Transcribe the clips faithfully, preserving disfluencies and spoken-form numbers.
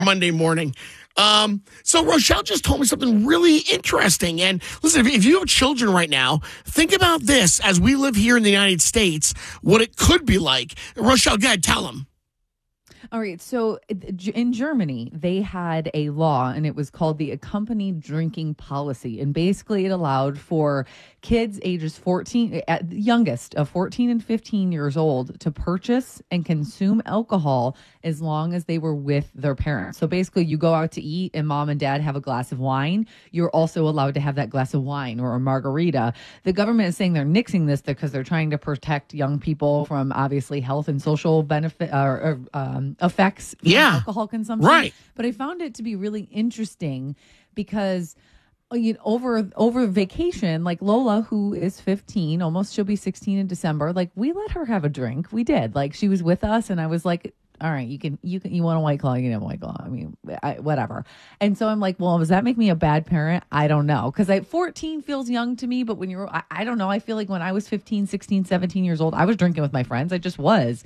Monday morning. Um, so Rochelle just told me something really interesting. And listen, if, if you have children right now, think about this as we live here in the United States, what it could be like. Rochelle, go ahead, tell them. All right. So in Germany, they had a law and it was called the accompanied drinking policy. And basically it allowed for kids ages fourteen, at the youngest of fourteen and fifteen years old to purchase and consume alcohol as long as they were with their parents. So basically you go out to eat and mom and dad have a glass of wine. You're also allowed to have that glass of wine or a margarita. The government is saying they're nixing this because they're trying to protect young people from obviously health and social benefit or, or um, effects from Yeah. alcohol consumption. Right. But I found it to be really interesting because you know, over over vacation, like Lola, who is fifteen, almost she'll be sixteen in December. Like we let her have a drink. We did. Like she was with us, and I was like, "All right, you can you can you want a White Claw, you can have a White Claw. I mean, I, whatever." And so I'm like, "Well, does that make me a bad parent? I don't know, because I fourteen feels young to me, but when you're, I, I don't know. I feel like when I was fifteen, sixteen, seventeen years old, I was drinking with my friends. I just was."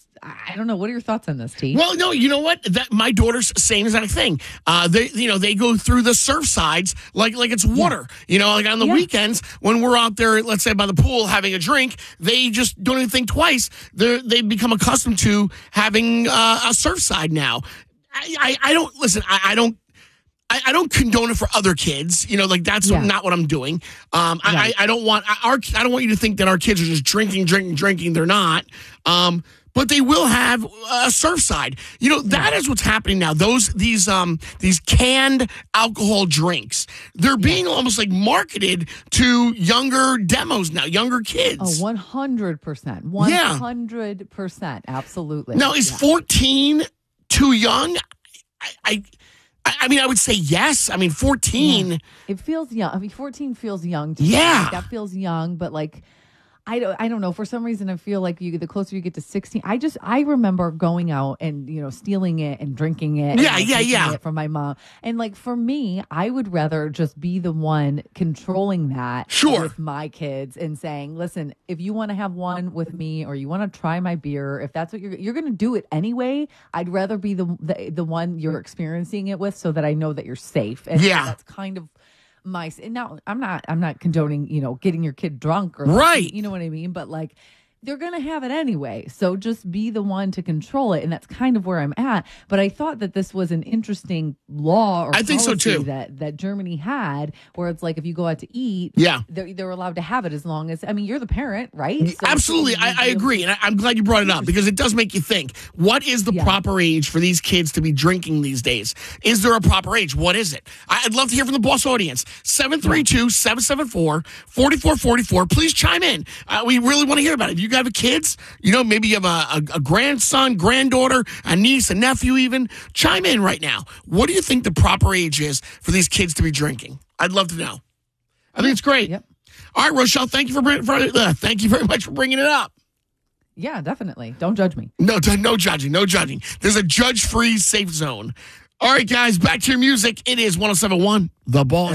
I don't know. What are your thoughts on this, T? Well, no, you know what? That my daughter's same exact thing. Uh, they, you know, they go through the surf sides like like it's water. Yeah. You know, like on the yeah. weekends when we're out there, let's say by the pool having a drink, they just don't even think twice. They they become accustomed to having uh, a surf side now. I, I, I don't listen. I, I don't. I, I don't condone it for other kids. You know, like that's yeah. not what I'm doing. Um, right. I, I don't want our. I don't want you to think that our kids are just drinking, drinking, drinking. They're not. Um, But they will have a surf side. You know, that is what's happening now. Those these um these canned alcohol drinks, they're being yeah. almost like marketed to younger demos now, younger kids. Oh, one hundred percent. one hundred percent. Absolutely. Now, is yeah. fourteen too young? I, I I mean, I would say yes. I mean, fourteen. Yeah. It feels young. I mean, fourteen feels young to yeah. me. Like, that feels young, but like I don't, I don't know. For some reason, I feel like you, the closer you get to sixteen, I just, I remember going out and, you know, stealing it and drinking it. Yeah, and, yeah, like, taking yeah. it from my mom. And like, for me, I would rather just be the one controlling that sure. with my kids and saying, listen, if you want to have one with me or you want to try my beer, if that's what you're, you're going to do it anyway. I'd rather be the, the, the one you're experiencing it with so that I know that you're safe. And yeah. so that's kind of my, and now I'm not, I'm not condoning, you know, getting your kid drunk or right. you know what I mean? But like, they're going to have it anyway. So just be the one to control it. And that's kind of where I'm at. But I thought that this was an interesting law or I think so too. that, that Germany had where it's like, if you go out to eat, yeah. they're, they're allowed to have it as long as, I mean, you're the parent, right? So absolutely. I, I agree. And I, I'm glad you brought it up because it does make you think, what is the yeah. proper age for these kids to be drinking these days? Is there a proper age? What is it? I'd love to hear from the boss audience. seven three two, seven seven four, four four four four. Please chime in. Uh, we really want to hear about it. If you have kids, you know, maybe you have a, a, a grandson, granddaughter, a niece, a nephew even, chime in right now. What do you think the proper age is for these kids to be drinking? I'd love to know. I think it's great. Yep. All right, Rochelle, thank you for, for uh, thank you very much for bringing it up. Yeah, definitely. Don't judge me. No, no judging, no judging. There's a judge-free safe zone. All right, guys, back to your music. It is one oh seven point one, The Boss.